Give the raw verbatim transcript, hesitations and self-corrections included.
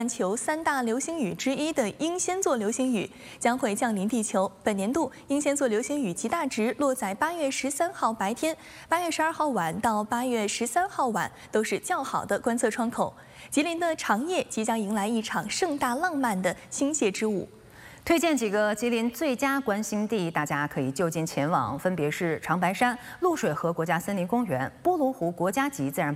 全球三大流星雨之一的英仙座流星雨将会降临地球。本年度英仙座流星雨极大值落在八月十三号白天，八月十二号晚到八月十三号晚都是较好的观测窗口。吉林的长夜即将迎来一场盛大浪漫的星谢之舞。 推荐几个吉林最佳观星地，大家可以就近前往，分别是长白山、露水河国家森林公园、波罗湖国家级自然保。